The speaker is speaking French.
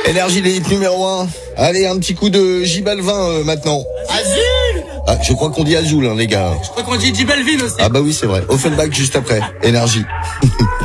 Énergie, les hits numéro 1. Allez, un petit coup de J Balvin maintenant. Azul. Ah, je crois qu'on dit Azul, hein, les gars. Je crois qu'on dit J Balvin aussi. Ah bah oui, c'est vrai. Offenbach juste après. Énergie.